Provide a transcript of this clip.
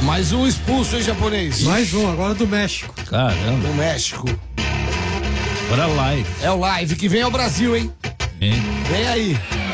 Mais um expulso, hein, japonês? Mais um, agora do México. Caramba. Do México. Agora live. É o Live que vem ao Brasil, hein? Hein? Vem aí.